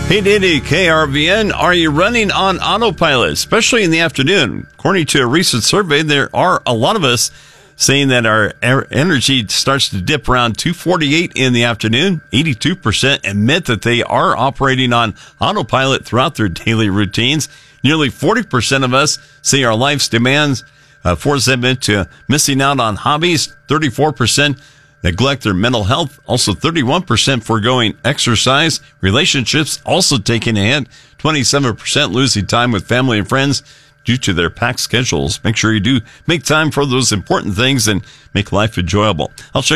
Hey, Diddy, KRVN, are you running on autopilot, especially in the afternoon? According to a recent survey, there are a lot of us saying that our energy starts to dip around 2:48 in the afternoon. 82% admit that they are operating on autopilot throughout their daily routines. Nearly 40% of us say our life's demands force them into missing out on hobbies. 34% neglect their mental health. Also 31% foregoing exercise. Relationships also taking a hit. 27% losing time with family and friends due to their packed schedules. Make sure you do make time for those important things and make life enjoyable. I'll check